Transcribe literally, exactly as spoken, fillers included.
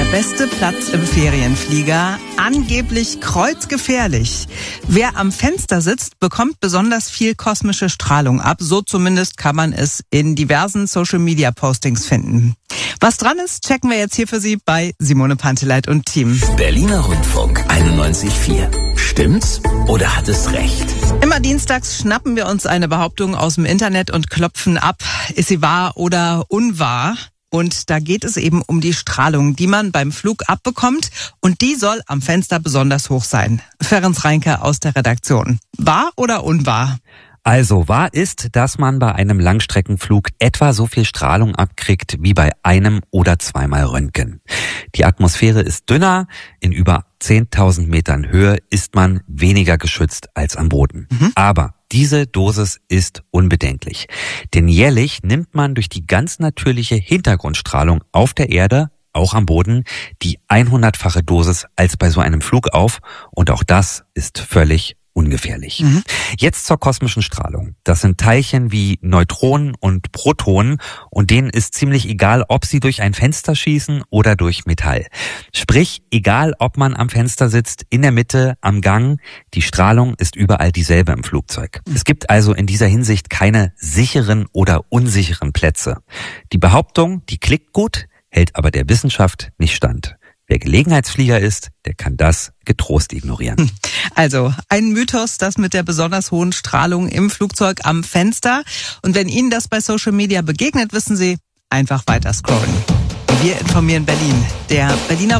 beste Platz im Ferienflieger, angeblich kreuzgefährlich. Wer am Fenster sitzt, bekommt besonders viel kosmische Strahlung ab. So zumindest kann man es in diversen Social-Media-Postings finden. Was dran ist, checken wir jetzt hier für Sie bei Simone Panteleit und Team. Berliner Rundfunk einundneunzig Komma vier. Stimmt's oder hat es recht? Immer dienstags schnappen wir uns eine Behauptung aus dem Internet und klopfen ab, ist sie wahr oder unwahr? Und da geht es eben um die Strahlung, die man beim Flug abbekommt. Und die soll am Fenster besonders hoch sein. Ferenc Reinke aus der Redaktion. Wahr oder unwahr? Also wahr ist, dass man bei einem Langstreckenflug etwa so viel Strahlung abkriegt wie bei einem oder zweimal Röntgen. Die Atmosphäre ist dünner, in über zehntausend Metern Höhe ist man weniger geschützt als am Boden. Mhm. Aber diese Dosis ist unbedenklich, denn jährlich nimmt man durch die ganz natürliche Hintergrundstrahlung auf der Erde, auch am Boden, die hundertfache Dosis als bei so einem Flug auf, und auch das ist völlig ungefährlich. Mhm. Jetzt zur kosmischen Strahlung. Das sind Teilchen wie Neutronen und Protonen, und denen ist ziemlich egal, ob sie durch ein Fenster schießen oder durch Metall. Sprich, egal ob man am Fenster sitzt, in der Mitte, am Gang, die Strahlung ist überall dieselbe im Flugzeug. Mhm. Es gibt also in dieser Hinsicht keine sicheren oder unsicheren Plätze. Die Behauptung, die klickt gut, hält aber der Wissenschaft nicht stand. Wer Gelegenheitsflieger ist, der kann das getrost ignorieren. Also ein Mythos, das mit der besonders hohen Strahlung im Flugzeug am Fenster. Und wenn Ihnen das bei Social Media begegnet, wissen Sie, einfach weiter scrollen. Wir informieren Berlin. Der Berliner